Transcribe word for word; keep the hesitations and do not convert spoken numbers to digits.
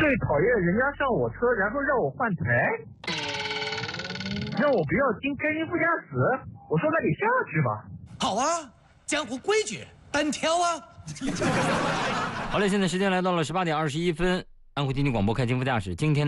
最讨厌人家上我车，然后让我换台，让我不要进开心副驾驶。我说那你下去吧。 好啊，江湖规矩单挑啊。 好嘞，现在时间来到了十八点二十一分，安徽经济广播开心副驾驶，今天